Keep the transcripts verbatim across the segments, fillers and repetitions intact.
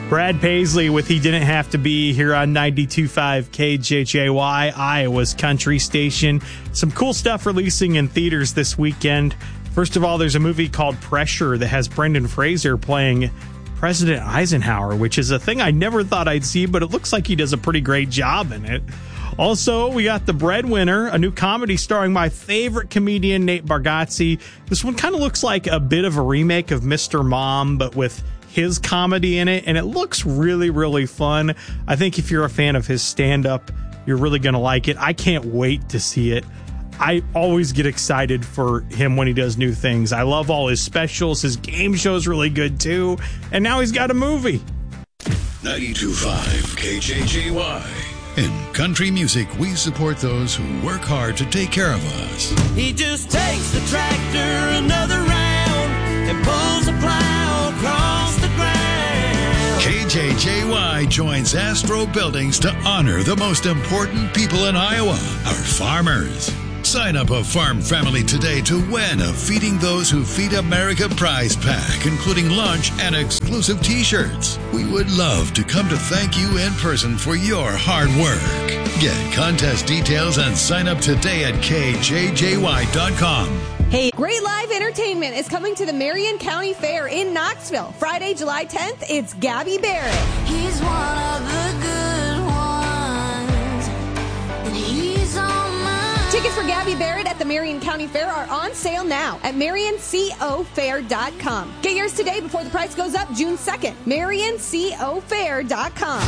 Brad Paisley with He Didn't Have to Be here on ninety-two point five K J J Y, Iowa's country station. Some cool stuff releasing in theaters this weekend. First of all, there's a movie called Pressure that has Brendan Fraser playing President Eisenhower, which is a thing I never thought I'd see, but it looks like he does a pretty great job in it. Also, we got The Breadwinner, a new comedy starring my favorite comedian, Nate Bargatze. This one kind of looks like a bit of a remake of Mister Mom, but with his comedy in it, and it looks really, really fun. I think if you're a fan of his stand-up, you're really going to like it. I can't wait to see it. I always get excited for him when he does new things. I love all his specials. His game show's really good, too. And now he's got a movie. ninety-two point five K J J Y. In country music, we support those who work hard to take care of us. He just takes the tractor another round and pulls the plow across the ground. K J J Y joins Astro Buildings to honor the most important people in Iowa, our farmers. Sign up a farm family today to win a Feeding Those Who Feed America prize pack, including lunch and exclusive t-shirts. We would love to come to thank you in person for your hard work. Get contest details and sign up today at K J J Y dot com. Hey, great live entertainment is coming to the Marion County Fair in Knoxville. Friday, July tenth, it's Gabby Barrett. He's one of the good ones, and he's on mine. Tickets for Gabby Barrett at the Marion County Fair are on sale now at marion co fair dot com. Get yours today before the price goes up June second. marion co fair dot com.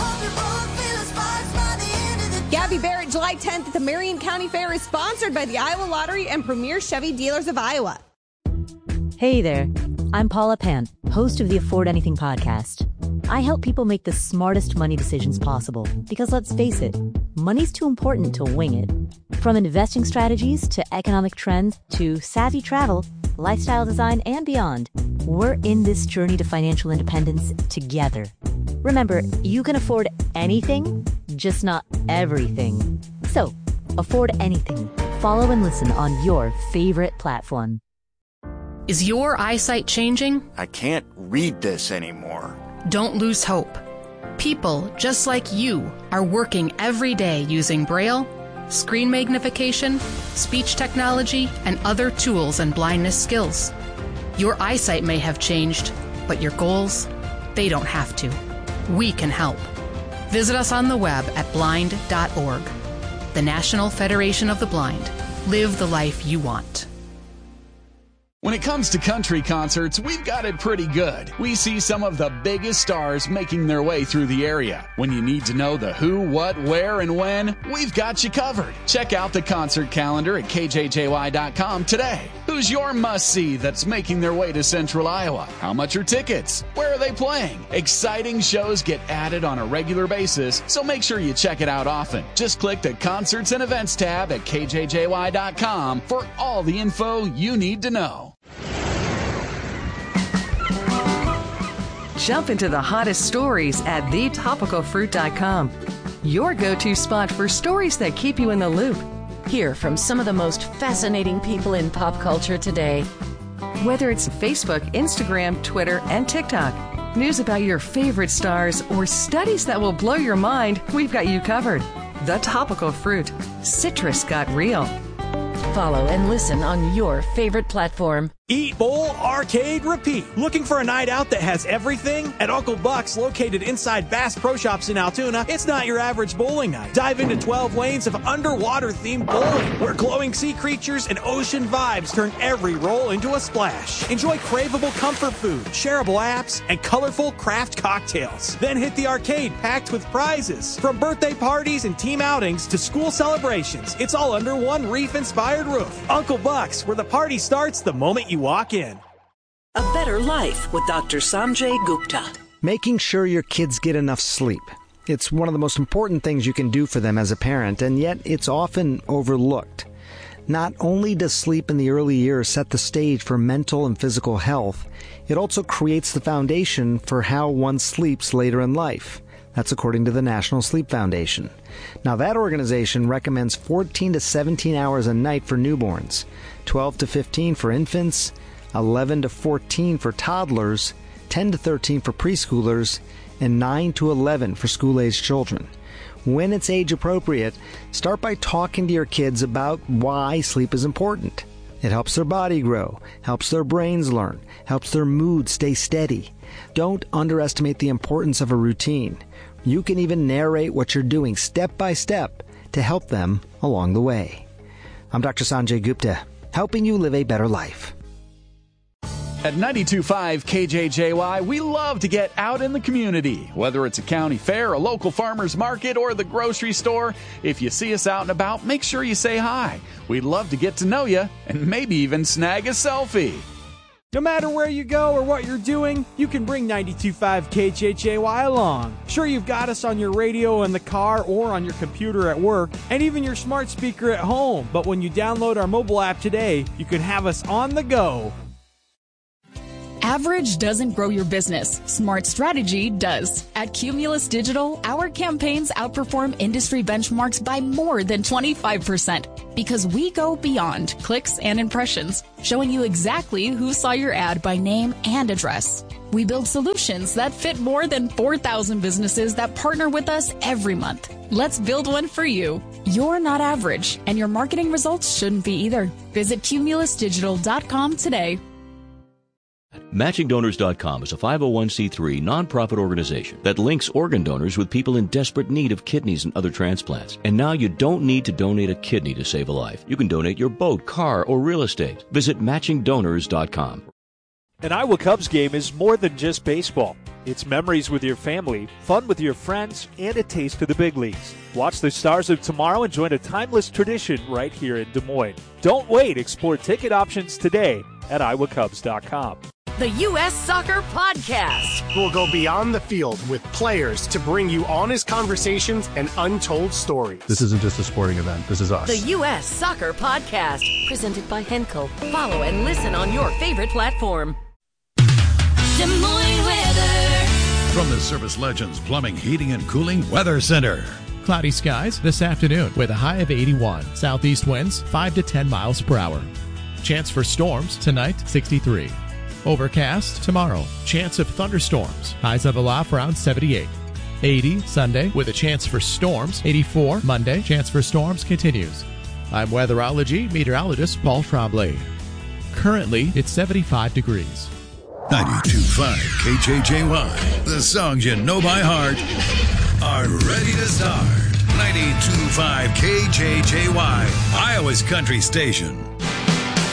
Gabby Barrett, July tenth at the Marion County Fair is sponsored by the Iowa Lottery and Premier Chevy Dealers of Iowa. Hey there, I'm Paula Pant, host of the Afford Anything podcast. I help people make the smartest money decisions possible because, let's face it, money's too important to wing it. From investing strategies to economic trends to savvy travel, lifestyle design, and beyond, we're in this journey to financial independence together. Remember, you can afford anything, just not everything. So, afford anything. Follow and listen on your favorite platform. Is your eyesight changing? I can't read this anymore. Don't lose hope. People just like you are working every day using Braille, screen magnification, speech technology, and other tools and blindness skills. Your eyesight may have changed, but your goals, they don't have to. We can help. Visit us on the web at blind dot org. The National Federation of the Blind. Live the life you want. When it comes to country concerts, we've got it pretty good. We see some of the biggest stars making their way through the area. When you need to know the who, what, where, and when, we've got you covered. Check out the concert calendar at K J J Y dot com today. Who's your must-see that's making their way to Central Iowa? How much are tickets? Where are they playing? Exciting shows get added on a regular basis, so make sure you check it out often. Just click the Concerts and Events tab at K J J Y dot com for all the info you need to know. Jump into the hottest stories at the topical fruit dot com. Your go-to spot for stories that keep you in the loop. Hear from some of the most fascinating people in pop culture today. Whether it's Facebook, Instagram, Twitter, and TikTok, news about your favorite stars, or studies that will blow your mind, we've got you covered. The Topical Fruit. Citrus got real. Follow and listen on your favorite platform. Eat, bowl, arcade, repeat. Looking for a night out that has everything? At Uncle Buck's, located inside Bass Pro Shops in Altoona, it's not your average bowling night. Dive into twelve lanes of underwater-themed bowling, where glowing sea creatures and ocean vibes turn every roll into a splash. Enjoy craveable comfort food, shareable apps, and colorful craft cocktails. Then hit the arcade packed with prizes. From birthday parties and team outings to school celebrations, it's all under one reef-inspired roof. Uncle Buck's, where the party starts the moment you You walk in. A Better Life with Doctor Sanjay Gupta. Making sure your kids get enough sleep. It's one of the most important things you can do for them as a parent, and yet it's often overlooked. Not only does sleep in the early years set the stage for mental and physical health, it also creates the foundation for how one sleeps later in life. That's according to the National Sleep Foundation. Now, that organization recommends fourteen to seventeen hours a night for newborns, twelve to fifteen for infants, eleven to fourteen for toddlers, ten to thirteen for preschoolers, and nine to eleven for school-age children. When it's age appropriate, start by talking to your kids about why sleep is important. It helps their body grow, helps their brains learn, helps their mood stay steady. Don't underestimate the importance of a routine. You can even narrate what you're doing step by step to help them along the way. I'm Doctor Sanjay Gupta, helping you live a better life. At ninety-two point five K J J Y, we love to get out in the community. Whether it's a county fair, a local farmer's market, or the grocery store, if you see us out and about, make sure you say hi. We'd love to get to know you and maybe even snag a selfie. No matter where you go or what you're doing, you can bring ninety-two point five K J J Y along. Sure, you've got us on your radio in the car or on your computer at work, and even your smart speaker at home. But when you download our mobile app today, you can have us on the go. Average doesn't grow your business. Smart strategy does. At Cumulus Digital, our campaigns outperform industry benchmarks by more than twenty-five percent because we go beyond clicks and impressions, showing you exactly who saw your ad by name and address. We build solutions that fit more than four thousand businesses that partner with us every month. Let's build one for you. You're not average, and your marketing results shouldn't be either. Visit cumulus digital dot com today. Matching Donors dot com is a five oh one c three nonprofit organization that links organ donors with people in desperate need of kidneys and other transplants. And now you don't need to donate a kidney to save a life. You can donate your boat, car, or real estate. Visit Matching Donors dot com. An Iowa Cubs game is more than just baseball. It's memories with your family, fun with your friends, and a taste of the big leagues. Watch the Stars of Tomorrow and join a timeless tradition right here in Des Moines. Don't wait. Explore ticket options today at Iowa Cubs dot com. The U S Soccer Podcast. We'll go beyond the field with players to bring you honest conversations and untold stories. This isn't just a sporting event. This is us. The U S Soccer Podcast. Presented by Henkel. Follow and listen on your favorite platform. Des Moines weather. From the Service Legends Plumbing, Heating, and Cooling Weather Center. Cloudy skies this afternoon with a high of eighty-one. Southeast winds five to ten miles per hour. Chance for storms tonight, sixty-three. Overcast tomorrow. Chance of thunderstorms. Highs of a low around seventy-eight. eighty Sunday with a chance for storms. eighty-four Monday. Chance for storms continues. I'm weatherology meteorologist Paul Tremblay. Currently, it's seventy-five degrees. ninety-two point five K J J Y. The songs you know by heart are ready to start. ninety-two point five K J J Y, Iowa's country station.